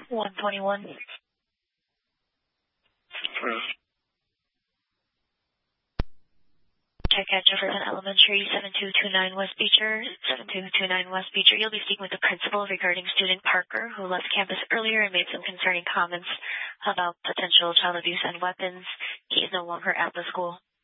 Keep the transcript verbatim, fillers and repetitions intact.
one twenty-one. Check at Jefferson Elementary, seven two two nine West Beecher. seven two two nine West Beecher. You'll be speaking with the principal regarding student Parker, who left campus earlier and made some concerning comments about potential child abuse and weapons. He is no longer at the school.